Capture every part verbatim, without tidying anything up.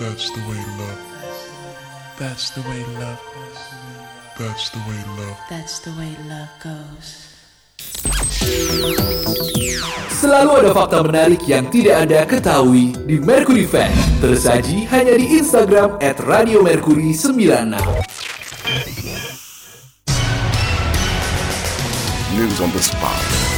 That's the way love. That's the way love. That's the way love. That's the way love goes. Selalu ada fakta menarik yang tidak Anda ketahui di Mercury Fact. Tersaji hanya di Instagram et radio mercury sembilan enam. News on the spot.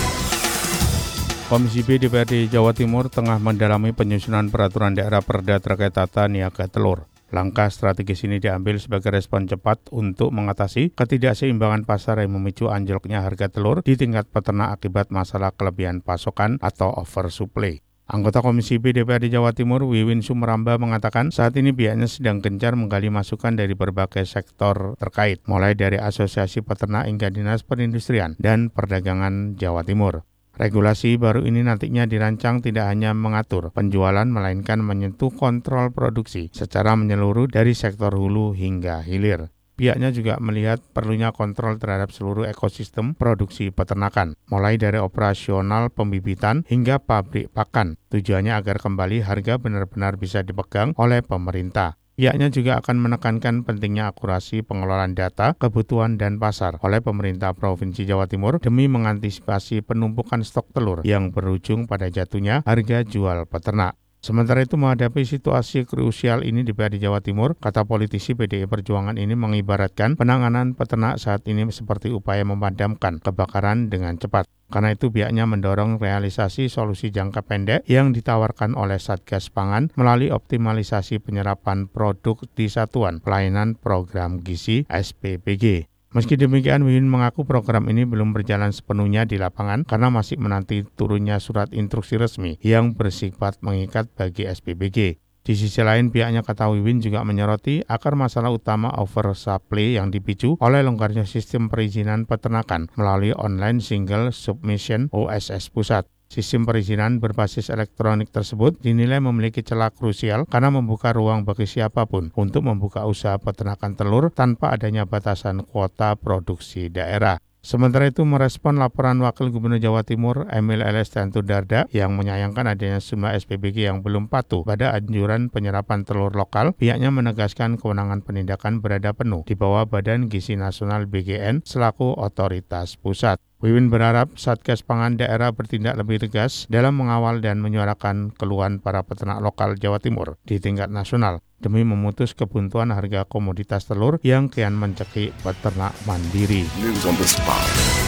Komisi B D P R D Jawa Timur tengah mendalami penyusunan peraturan daerah perda terkait tata niaga telur. Langkah strategis ini diambil sebagai respon cepat untuk mengatasi ketidakseimbangan pasar yang memicu anjloknya harga telur di tingkat peternak akibat masalah kelebihan pasokan atau oversupply. Anggota Komisi B D P R D Jawa Timur, Wiwin Sumeramba, mengatakan saat ini pihaknya sedang gencar menggali masukan dari berbagai sektor terkait, mulai dari Asosiasi Peternak hingga Dinas Perindustrian dan Perdagangan Jawa Timur. Regulasi baru ini nantinya dirancang tidak hanya mengatur penjualan, melainkan menyentuh kontrol produksi secara menyeluruh dari sektor hulu hingga hilir. Pihaknya juga melihat perlunya kontrol terhadap seluruh ekosistem produksi peternakan, mulai dari operasional pembibitan hingga pabrik pakan. Tujuannya agar kembali harga benar-benar bisa dipegang oleh pemerintah. Pihaknya juga akan menekankan pentingnya akurasi pengelolaan data, kebutuhan, dan pasar oleh pemerintah Provinsi Jawa Timur demi mengantisipasi penumpukan stok telur yang berujung pada jatuhnya harga jual peternak. Sementara itu, menghadapi situasi krusial ini di P R D Jawa Timur, kata politisi P D I Perjuangan ini mengibaratkan penanganan peternak saat ini seperti upaya memadamkan kebakaran dengan cepat. Karena itu pihaknya mendorong realisasi solusi jangka pendek yang ditawarkan oleh Satgas Pangan melalui optimalisasi penyerapan produk di Satuan Pelayanan Program Gizi S P P G. Meski demikian, Wiwin mengaku program ini belum berjalan sepenuhnya di lapangan karena masih menanti turunnya surat instruksi resmi yang bersifat mengikat bagi S P P G. Di sisi lain, pihaknya, kata Wiwin, juga menyoroti akar masalah utama oversupply yang dipicu oleh longgarnya sistem perizinan peternakan melalui Online Single Submission O S S Pusat. Sistem perizinan berbasis elektronik tersebut dinilai memiliki celah krusial karena membuka ruang bagi siapapun untuk membuka usaha peternakan telur tanpa adanya batasan kuota produksi daerah. Sementara itu, merespon laporan Wakil Gubernur Jawa Timur Emil L S Tantudarda yang menyayangkan adanya sejumlah S P B G yang belum patuh pada anjuran penyerapan telur lokal, pihaknya menegaskan kewenangan penindakan berada penuh di bawah Badan Gizi Nasional B G N selaku otoritas pusat. Wiwin berharap Satgas Pangan daerah bertindak lebih tegas dalam mengawal dan menyuarakan keluhan para peternak lokal Jawa Timur di tingkat nasional demi memutus kebuntuan harga komoditas telur yang kian mencekik peternak mandiri. News on the spot.